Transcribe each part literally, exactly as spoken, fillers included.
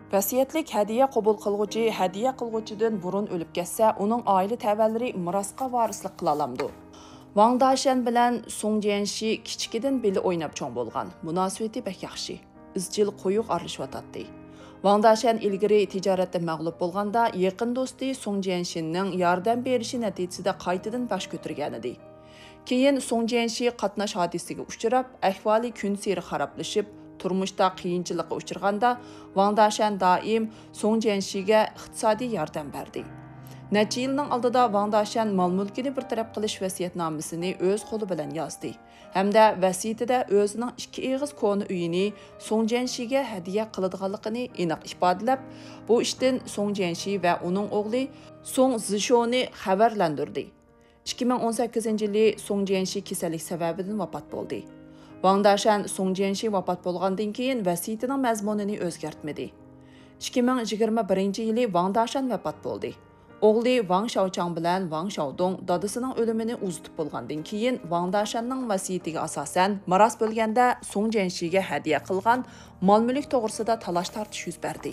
Vəsiyyətlik hədiyyə qəbul qılğucu hədiyyə qılğucudan burun ölüb ketsə, onun ailə təvəlliri mirasqa varislik qıla alamdı. Wang Dashan bilan Song Jianxi kichikidan beli o'ynab cho'ng bo'lgan. Munosabati bek yaxshi. Izchil qo'yuq aralashayotdi. Wang Dashan ilgari tijoratda mag'lub bo'lganda, yaqin do'sti Song Jianxining yordam berishi natijasida qaytadan bosh ko'targan edi. Keyin Song Jianxi qatnash hodisiga uchrab, ahvoli kun sari xarablashib, turmushda qiyinchilikqa uchraganda, Wang Dashan doim Song Jianxiga iqtisodiy yordam berdi. Necha yilning oldida Wang Dashan mol-mulkini bir taraf qilish vasiyatnomasini o'z qo'li bilan yozdi. Hamda vasiyatida o'zining ikki eg'iz koni uyini Song Jianxiga hadiya qiladiganligini aniq ifodalab, bu ishdan Song Jianxi va uning o'g'li Song Zishoni xabarlantirdi. ikki ming o'n sakkizinchi yili Song Jianxi kasallik sababidan vafot bo'ldi. Wang Dashan Song Jianxi vafot bo'lgandan keyin vasiyatining mazmunini o'zgartmadi. ikki ming yigirma birinchi yili Wang Dashan vafot bo'ldi. O'g'li Wang Shaochang bilan Wang Shaodong dadasining o'limini uzitib bo'lgandan keyin Wang Dashanning vasiyatiga asosan miros bo'lganda Song Jianxiga hadiya qilgan mol-mulk to'g'risida talash-tartish yuz berdi.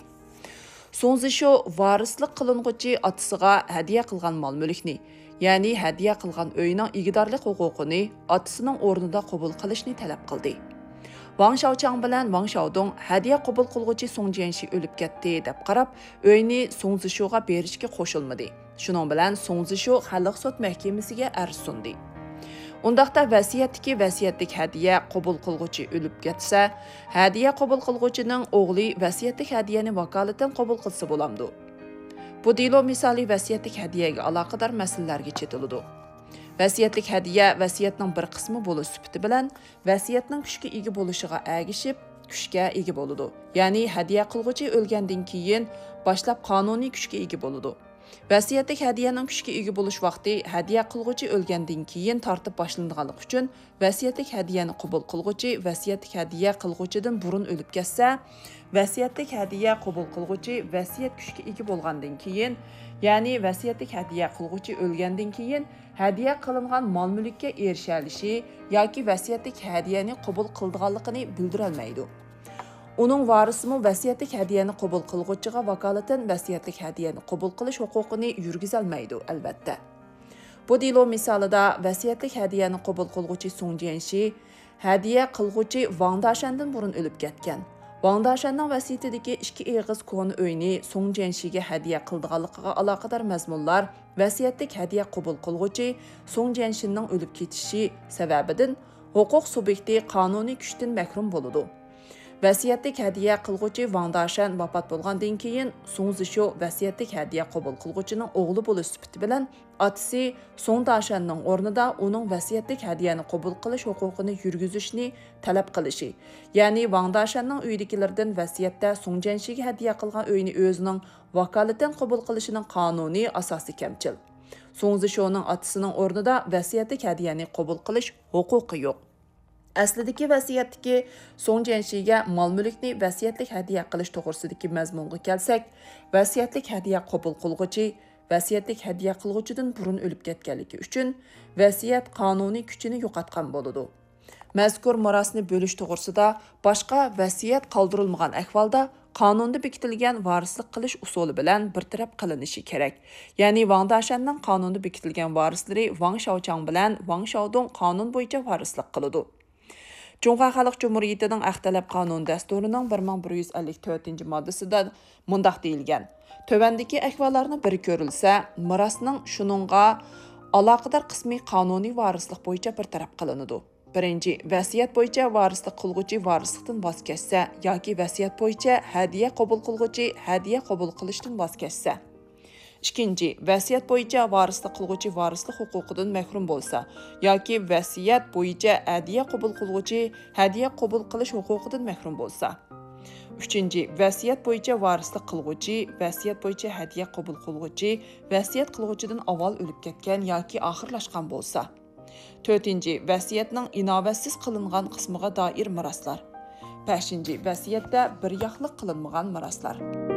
Song Zisho varislik qilinguchi otasiga hadiya qilgan mol-mulkni, ya'ni hadiya qilgan uyning igidorlik huquqini otasining o'rnida qabul qilishni talab qildi. Wang Shaochang bilan Wang Shaodong hadiya qabul qilguvchi Song Jianxi o'lib ketdi deb qarab, uyni Song Zishoga berishga qo'shilmadi. Shuning bilan Song Zisho xalq sud mahkamasiga arz sundi. Undaqda vasiyatdagi vasiyatlik hadiya qabul qilguvchi o'lib ketsa, hadiya qabul qilguvchining o'g'li vasiyatlik hadiyani vakolatan qabul qilsa bo'lamdi. Bu delo misoli vasiyatlik hadiyaga aloqador masalalarga chetiladi. Vasiyatlik hadiya vasiyatning bir qismi bo'lish sifati bilan vasiyatning kuchga ega bo'lishiga agishib, kuchga ega bo'ladi. Ya'ni hadiya qilguvchi o'lgandan keyin boshlab qonuniy kuchga ega bo'ladi. Vasiyatlik hadiyaning kuchga ega bo'lish vaqti hadiya qilguvchi o'lgandan keyin tortib boshlanganligi uchun vasiyatlik hadiyani qabul qilguvchi vasiyatlik hadiya qilguvchidan burun o'lib ketsa, vasiyatlik hadiya qabul qilguvchi vasiyat kuchga ega bo'lgandan keyin, ya'ni vasiyatlik hadiya qilguvchi o'lgandan keyin hadiya qilingan mol-mulkka erishilishi yoki vasiyatlik hadiyani qabul qilganligini bildirolmaydi. Uning varisimi vasiyatlik hadiyani qabul qilguvchiga vakolatan vasiyatlik hadiyani qabul qilish huquqini yurgizolmaydi, albatta. Bu delo misolida vasiyatlik hadiyani qabul qilguvchi Song Jianxi hadiya qilguvchi Wang Dashandan burun o'lib ketgan. Wang Dashanning vasiyatidagi ikki eg'iz koni uyni Song Jianxiga hadiya qildiganligiga aloqador mazmunlar vasiyatlik hadiya qabul qilguvchi Song Jianxining o'lib ketishi sababidan huquq subyekti qonuniy kuchdan mahrum bo'ladi. Vasiyatlik hadiya qilguvchi Wang Dashan vafot bo'lgandan keyin Song Zisho vasiyatlik hadiya qabul qilguvchining o'g'li bo'lish sifati bilan otasi Song Dashanning o'rnida uning vasiyatlik hadiyani qabul qilish huquqini yurgizishni talab qilishi, ya'ni Wang Dashanning uyidagilardan vasiyatda Song Jianxiga hadiya qilgan uyni o'zining vakolatan qabul qilishining qonuniy asosi kamchil. Song Zishoning otasining o'rnida vasiyatlik hadiyani qabul qilish huquqi yo'q. Aslidagi vasiyatdagi Song Jianxiga mol-mulkni vasiyatlik hadiya qilish to'g'risidagi mazmunga kelsak, vasiyatlik hadiya qabul qilguvchi vasiyatlik hadiya qilguvchidan burun o'lib ketganligi uchun vasiyat qonuniy kuchini yo'qotgan bo'ladi. Mazkur mirosni bo'lish to'g'risida boshqa vasiyat qoldirilmagan ahvolda qonunda bekitilgan varislik qilish usuli bilan bir taraf qilinishi kerak. Ya'ni Wang Dashanning qonunda bekitilgan varislari Wang Shaochang bilan Wang Shaodong qonun bo'yicha varislik qiladi. Cumhuriyet Xalq Cumhuriyetining Axtalab qonun dasturining bir ming bir yuz ellik to'rtinchi moddasida mundaq deyilgan. Tövandagi ahvollarni bir ko'rilsa, mirosning shuningga aloqador qismi qonuniy varislik bo'yicha bir taraf qilinadi. Birinchi, vasiyat bo'yicha varislik qilguvchi varislikdan voz kechsa yoki vasiyat bo'yicha hadiya qabul qilguvchi hadiya qabul qilishdan voz kechsa. Ikkinchi, vasiyat bo'yicha varislik qilguvchi varislik huquqidan mahrum bo'lsa yoki vasiyat bo'yicha hadiya qabul qilguvchi hadiya qabul qilish huquqidan mahrum bo'lsa. Uchinchi, vasiyat bo'yicha varislik qilguvchi vasiyat bo'yicha hadiya qabul qilguvchi vasiyat qilguvchidan avval o'lib ketgan yoki oxirlashgan bo'lsa. To'rtinchi, vasiyatning inovatsiz qilingan qismiga doir miroslar. Beshinchi, vasiyatda bir yoqliq qilinmagan miroslar.